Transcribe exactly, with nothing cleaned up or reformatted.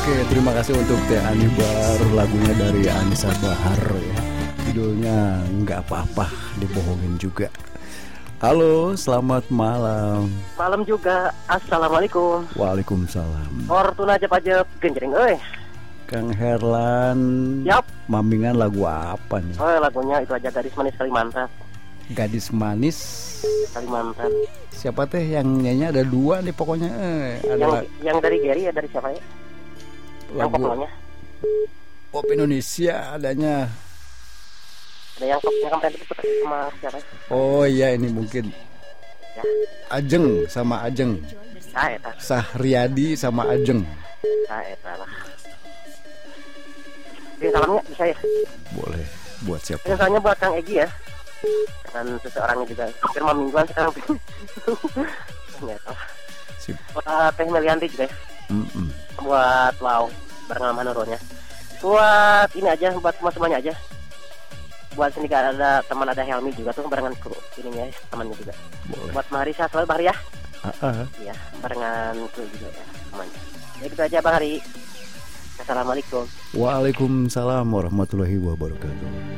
Oke, terima kasih untuk Teh Ani Bar, lagunya dari Anissa Bahar ya. Judulnya nggak apa-apa dibohongin juga. Halo, selamat malam. Malam juga. Assalamualaikum. Waalaikumsalam. Fortuna aja genjreng euy. Kang Herlan. Yap. Mamingan lagu apa nih? Oh, lagunya itu aja, Gadis Manis Kalimantan. Gadis Manis Kalimantan. Siapa teh yang nyanyi? Ada dua nih pokoknya. Eh, ada yang, la- yang dari Gary ya, dari siapa ya? Yang lagu koplonya. pop Indonesia adanya. Ada yang kopnya kan tadi sama siapa ya? Oh iya, ini mungkin Ya. Ajeng sama Ajeng. Ah, eta. Sahriadi sama Ajeng. Ah, eta lah. Ini salamnya bisa ya? Boleh. Buat siapa? Ini salamnya buat Kang Egi ya. Dan seseorangnya juga. Firman mingguan sekarang. Nggak tahu. Sip. Buat Teh Melianti juga ya. Mm-mm. Buat Lau barengan sama Nurulnya. Buat ini aja, buat semua semuanya aja. Buat sini kan ada teman, ada Helmi juga tuh barengan kru ininya ya, temannya juga. Boleh. Buat Marisa selalu Bahri ya. Ah, ah. Iya, barengan kru juga ya temannya. Ya gitu aja Bang Hari. Assalamualaikum. Waalaikumsalam warahmatullahi wabarakatuh.